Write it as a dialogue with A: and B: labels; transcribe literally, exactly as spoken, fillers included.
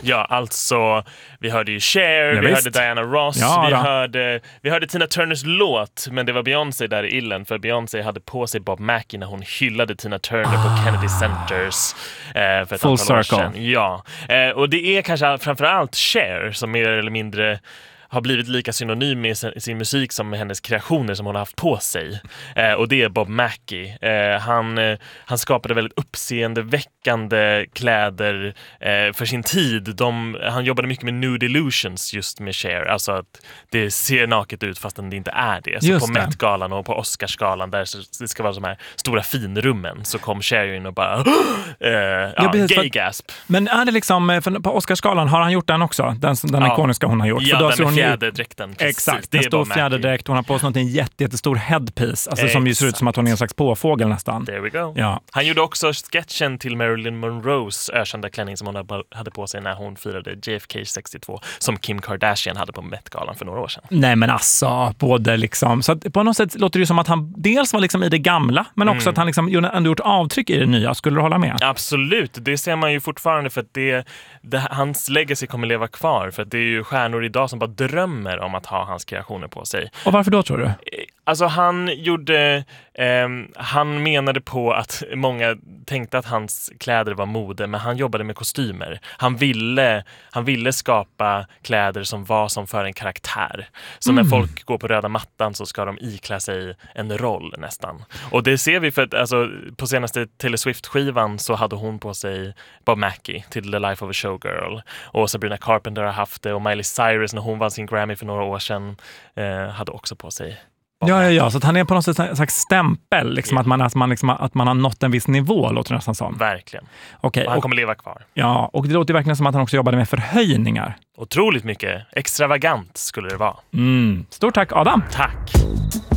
A: Ja, alltså vi hörde ju Cher,
B: ja,
A: vi
B: visst.
A: hörde Diana Ross,
B: ja,
A: vi, hörde, vi hörde Tina Turners låt, men det var Beyoncé där i illen, för Beyoncé hade på sig Bob Mackie när hon hyllade Tina Turner ah. på Kennedy Centers eh, för ett
B: Full
A: antal
B: circle.
A: år sedan. Ja, eh, och det är kanske framförallt Cher som mer eller mindre har blivit lika synonym med sin, sin musik som med hennes kreationer som hon har haft på sig. Eh, och det är Bob Mackie. Eh, han, eh, han skapade väldigt uppseendeväckande kläder eh, för sin tid. De, han jobbade mycket med nude illusions just med Cher. Alltså att det ser naket ut fast det inte är det. Så
B: just
A: på
B: det.
A: Met-galan och på Oscarsgalan där det ska vara de här stora finrummen, så kom Cher in och bara eh, ja, gay gasp.
B: Men är det liksom, för på Oscarsgalan har han gjort den också? Den, den
A: ja.
B: ikoniska hon har gjort.
A: Ja,
B: för då
A: den med fjäderdräkten.
B: Exakt, det en stor fjäderdräkt. Hon har på sig något en jätte, jättestor headpiece. Alltså som ju ser ut som att hon är en slags påfågel nästan.
A: There we go.
B: Ja.
A: Han gjorde också sketchen till Marilyn Monroes ökända klänning som hon hade på sig när hon firade J F K sextiotvå, som Kim Kardashian hade på Met-galan för några år sedan.
B: Nej men alltså, både liksom, så att på något sätt låter det ju som att han dels var liksom i det gamla, men också mm. att han liksom ändå gjort avtryck i det nya. Skulle du hålla med?
A: Absolut, det ser man ju fortfarande, för att det, det, hans legacy kommer leva kvar, för att det är ju stjärnor idag som bara drömmer om att ha hans kreationer på sig.
B: Och varför då, tror du?
A: Alltså han gjorde, eh, han menade på att många tänkte att hans kläder var mode, men han jobbade med kostymer. Han ville, han ville skapa kläder som var som för en karaktär. Så mm. när folk går på röda mattan så ska de iklä sig en roll nästan. Och det ser vi för att alltså, på senaste Taylor Swift-skivan så hade hon på sig Bob Mackie till The Life of a Showgirl. Och Sabrina Carpenter har haft det, och Miley Cyrus när hon vann sin Grammy för några år sedan eh, hade också på sig.
B: Ja, ja, ja, så att han är på något sätt en slags stämpel, liksom, yeah. att, man, att, man, liksom, att man har nått en viss nivå, låter det nästan som.
A: Verkligen.
B: Okay,
A: och han
B: och,
A: kommer leva kvar.
B: Ja, och det låter verkligen som att han också jobbade med förhöjningar.
A: Otroligt mycket. Extravagant skulle det vara.
B: Mm. Stort tack, Adam.
A: Tack.